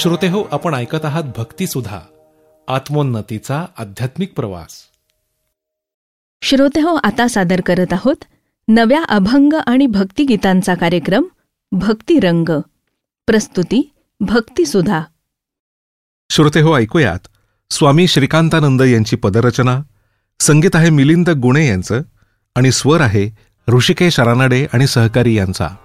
श्रोतेहो, आपण ऐकत आहात भक्तिसुधा, आत्मोन्नतीचा आध्यात्मिक प्रवास. श्रोतेहो, आता सादर करत आहोत नव्या अभंग आणि भक्तिगीतांचा कार्यक्रम भक्तिरंग. प्रस्तुती भक्तिसुधा. श्रोतेहो, ऐकूयात स्वामी श्रीकांतानंद यांची पदरचना. संगीत आहे मिलिंद गुणे यांचं आणि स्वर आहे ऋषिकेश रानडे आणि सहकारी यांचा.